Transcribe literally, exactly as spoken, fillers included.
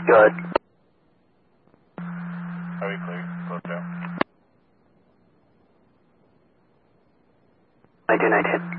Good. Highway clear. Close down. I do not hit.